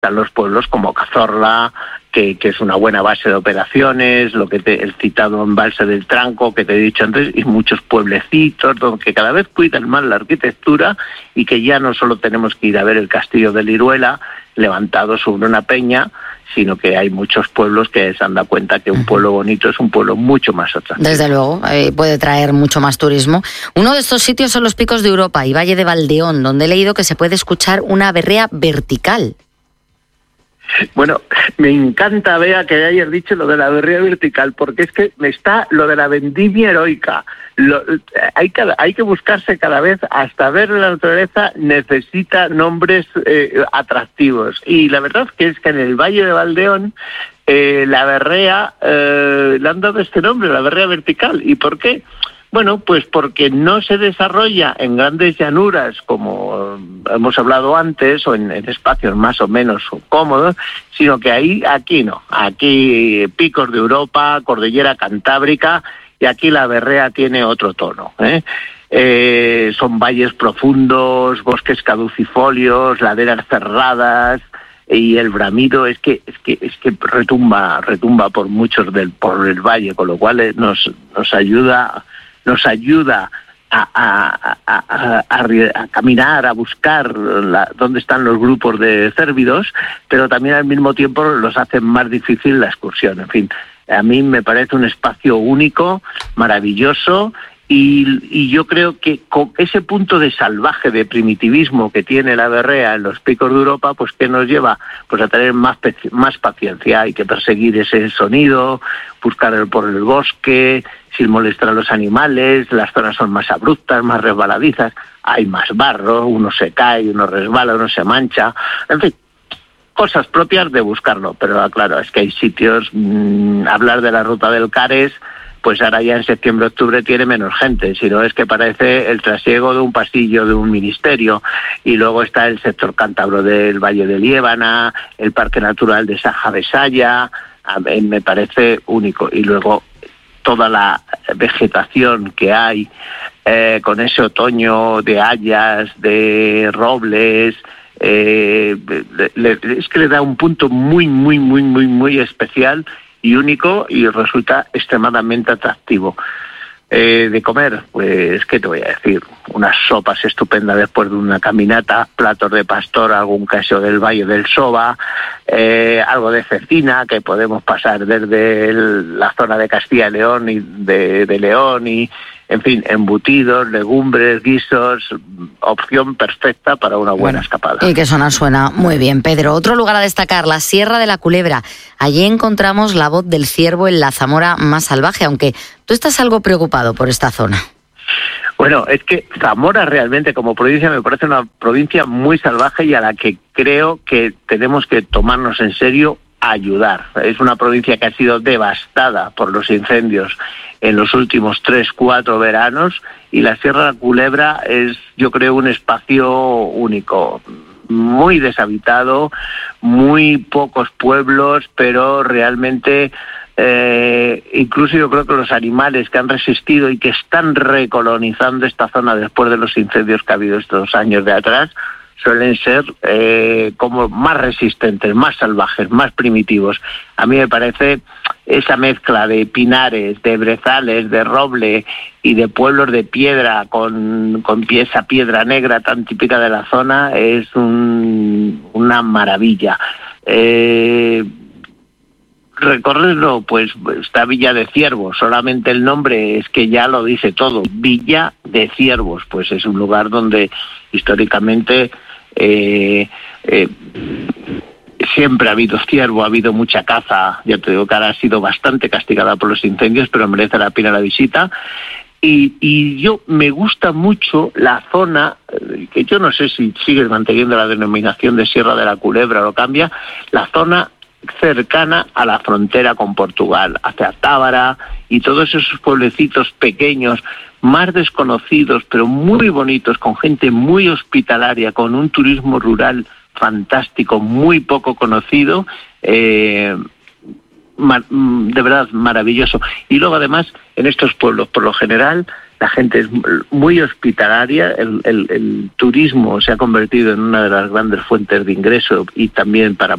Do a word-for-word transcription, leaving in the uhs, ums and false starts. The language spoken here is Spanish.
están los pueblos como Cazorla, que, que es una buena base de operaciones, lo que te, el citado embalse del Tranco, que te he dicho antes, y muchos pueblecitos donde que cada vez cuidan más la arquitectura y que ya no solo tenemos que ir a ver el castillo de Liruela, levantado sobre una peña, sino que hay muchos pueblos que se han dado cuenta que un pueblo bonito es un pueblo mucho más atractivo. Desde luego, eh, puede traer mucho más turismo. Uno de estos sitios son los Picos de Europa y Valle de Valdeón, donde he leído que se puede escuchar una berrea vertical. Bueno, me encanta, Bea, que hayas dicho lo de la berrea vertical, porque es que me está lo de la vendimia heroica. Lo, hay, que, hay que buscarse cada vez, hasta ver la naturaleza necesita nombres eh, atractivos. Y la verdad que es que en el Valle de Valdeón eh, la berrea eh, le han dado este nombre, la berrea vertical. ¿Y por qué? Bueno, pues porque no se desarrolla en grandes llanuras, como hemos hablado antes, o en, en espacios más o menos cómodos, sino que ahí, aquí no. Aquí Picos de Europa, Cordillera Cantábrica, y aquí la berrea tiene otro tono, ¿eh? Eh, son valles profundos, bosques caducifolios, laderas cerradas, y el bramido es que es que es que retumba retumba por muchos del por el valle, con lo cual nos nos ayuda nos ayuda a, a, a, a, a, a caminar, a buscar la, dónde están los grupos de cérvidos, pero también al mismo tiempo los hace más difícil la excursión. En fin, a mí me parece un espacio único, maravilloso, y, y yo creo que con ese punto de salvaje, de primitivismo que tiene la berrea en los Picos de Europa, pues que nos lleva pues a tener más, más paciencia. Hay que perseguir ese sonido, buscar el, por el bosque, sin molestar a los animales, las zonas son más abruptas, más resbaladizas, hay más barro, uno se cae, uno resbala, uno se mancha, en fin, cosas propias de buscarlo. Pero claro, es que hay sitios, mmm, hablar de la ruta del Cares, pues ahora ya en septiembre-octubre tiene menos gente, si no es que parece el trasiego de un pasillo de un ministerio. Y luego está el sector cántabro del Valle de Liébana, el Parque Natural de Saja-Besaya, me parece único. Y luego toda la vegetación que hay, eh, con ese otoño de hayas, de robles, eh, le, le, es que le da un punto muy, muy, muy, muy, muy especial y único, y resulta extremadamente atractivo. Eh, de comer, pues, ¿qué te voy a decir? Unas sopas estupendas después de una caminata, platos de pastor, algún queso del Valle del Soba, eh, algo de cecina, que podemos pasar desde el, la zona de Castilla y León, y de, de León, y, en fin, embutidos, legumbres, guisos, opción perfecta para una buena bueno, escapada. Y que suena, suena muy bien, Pedro. Otro lugar a destacar, la Sierra de la Culebra. Allí encontramos la voz del ciervo en la Zamora más salvaje, aunque tú estás algo preocupado por esta zona. Bueno, es que Zamora realmente como provincia me parece una provincia muy salvaje y a la que creo que tenemos que tomarnos en serio, ayudar. Es una provincia que ha sido devastada por los incendios en los últimos tres, cuatro veranos, y la Sierra de la Culebra es, yo creo, un espacio único, muy deshabitado, muy pocos pueblos, pero realmente eh, incluso yo creo que los animales que han resistido y que están recolonizando esta zona después de los incendios que ha habido estos años de atrás, suelen ser eh, como más resistentes, más salvajes, más primitivos. A mí me parece esa mezcla de pinares, de brezales, de roble y de pueblos de piedra con, con esa piedra negra tan típica de la zona, es un, una maravilla. Eh, recorrerlo, pues está Villa de Ciervos, solamente el nombre es que ya lo dice todo. Villa de Ciervos, pues es un lugar donde históricamente eh, eh, siempre ha habido ciervo, ha habido mucha caza. Ya te digo que ahora ha sido bastante castigada por los incendios, pero merece la pena la visita. Y, y yo me gusta mucho la zona, que yo no sé si sigue manteniendo la denominación de Sierra de la Culebra o lo cambia, la zona cercana a la frontera con Portugal, hacia Tábara y todos esos pueblecitos pequeños, más desconocidos, pero muy bonitos, con gente muy hospitalaria, con un turismo rural fantástico, muy poco conocido, eh, de verdad maravilloso. Y luego además, en estos pueblos, por lo general, la gente es muy hospitalaria, el, el, el turismo se ha convertido en una de las grandes fuentes de ingreso y también para